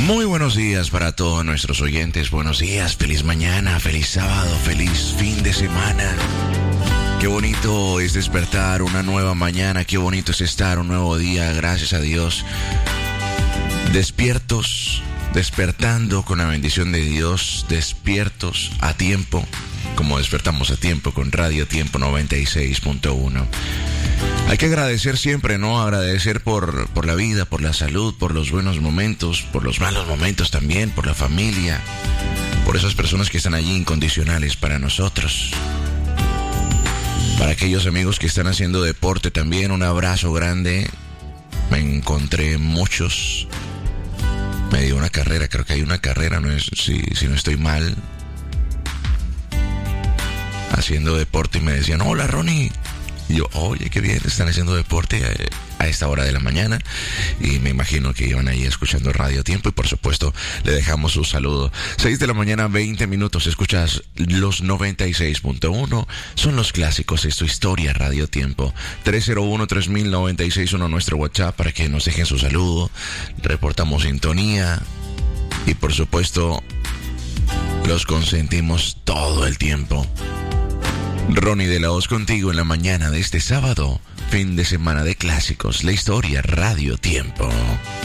Muy buenos días para todos nuestros oyentes. Buenos días, feliz mañana, feliz sábado, feliz fin de semana. Qué bonito es despertar una nueva mañana, qué bonito es estar un nuevo día, gracias a Dios. Despiertos, despertando con la bendición de Dios, despiertos a tiempo, como despertamos a tiempo con Radio Tiempo 96.1. Hay que agradecer siempre, ¿no? Agradecer por la vida, por la salud, por los buenos momentos, por los malos momentos también, por la familia, por esas personas que están allí incondicionales para nosotros. Para aquellos amigos que están haciendo deporte también, un abrazo grande. Me encontré muchos. Me dio una carrera, creo que hay una carrera, no es, si no estoy mal, haciendo deporte y me decían, hola Ronnie. Y yo, oye, qué bien, están haciendo deporte a esta hora de la mañana. Y me imagino que iban ahí escuchando Radio Tiempo. Y por supuesto, le dejamos un saludo. 6 de la mañana, 20 minutos. Escuchas los 96.1. Son los clásicos de tu historia, Radio Tiempo. 301-3000-961, nuestro WhatsApp, para que nos dejen su saludo. Reportamos sintonía. Y por supuesto, los consentimos todo el tiempo. Ronnie de la Hoz contigo en la mañana de este sábado, fin de semana de clásicos, la historia, Radio Tiempo.